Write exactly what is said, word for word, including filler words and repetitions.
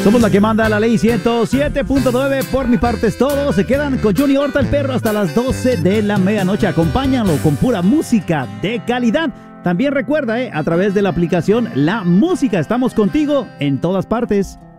Somos la que manda la ley ciento siete punto nueve. Por mi parte es todo. Se quedan con Johnny Horta el perro hasta las doce de la medianoche. Acompáñanlo con pura música de calidad. También recuerda, eh, a través de la aplicación La Música. Estamos contigo en todas partes.